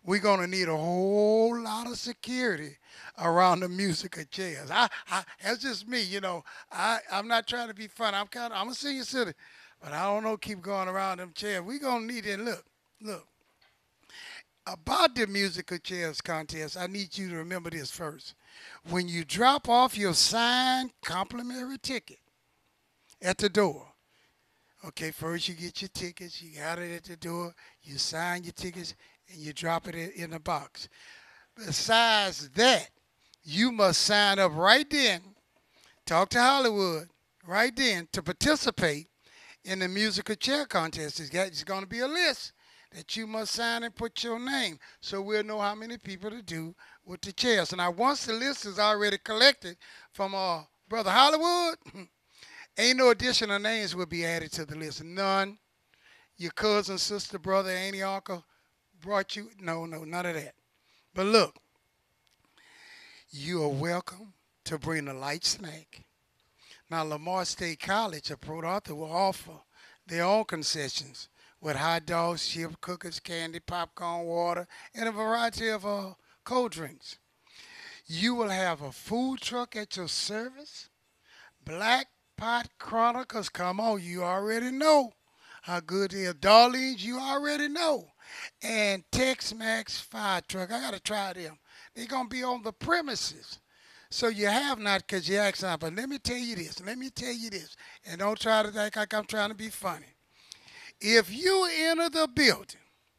we're going to need a whole lot of security around the musical chairs. That's just me, you know. I'm not trying to be funny. I'm a senior citizen, but I don't know. Keep going around them chairs. We're going to need it. Look. About the musical chairs contest, I need you to remember this first. When you drop off your signed complimentary ticket at the door, okay, first you get your tickets, you got it at the door, you sign your tickets, and you drop it in the box. Besides that, you must sign up right then, talk to Hollywood right then to participate in the musical chair contest. It's going to be a list that you must sign and put your name so we'll know how many people to do with the chairs. And now, once the list is already collected from Brother Hollywood, ain't no additional names will be added to the list. None. Your cousin, sister, brother, auntie, uncle brought you. No, none of that. But look, you are welcome to bring a light snack. Now, Lamar State College of Port Arthur will offer their own concessions with hot dogs, chips, cookies, candy, popcorn, water, and a variety of cold drinks. You will have a food truck at your service. Black Pot Chronicles, come on, you already know how good they are. Darlene's, you already know. And Tex-Mex Fire Truck, I got to try them. They're going to be on the premises. So you have not because you asked not. But let me tell you this. Let me tell you this. And don't try to act like I'm trying to be funny. If you enter the building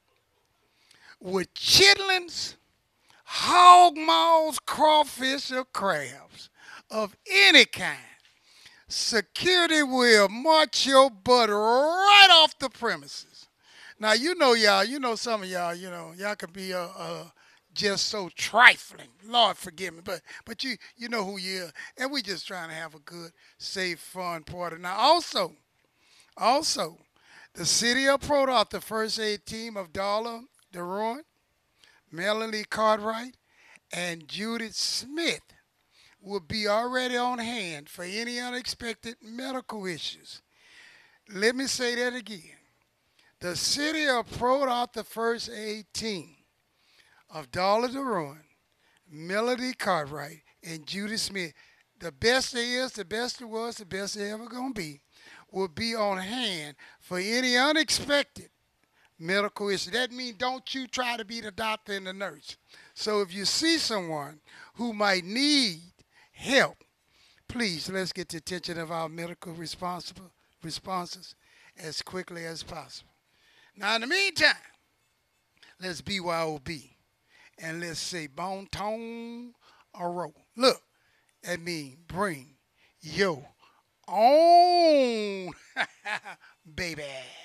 with chitlins, hog maws, crawfish, or crabs of any kind, security will march your butt right off the premises. Now you know y'all, you know some of y'all, y'all can be just so trifling. Lord forgive me, but you know who you are, and we just trying to have a good, safe, fun party. Now also, the city of Prodot, the first aid team of Darla DeRoy, Melanie Cartwright, and Judith Smith will be already on hand for any unexpected medical issues. Let me say that again. The city of Prodot, the first aid team of Darla DeRoy, Melody Cartwright, and Judith Smith, the best there is, the best there was, the best there ever gonna be, will be on hand for any unexpected medical issue. That means don't you try to be the doctor and the nurse. So if you see someone who might need help, please let's get the attention of our medical responses as quickly as possible. Now in the meantime, let's BYOB and let's say bon ton a row. Look, that means bring your own baby.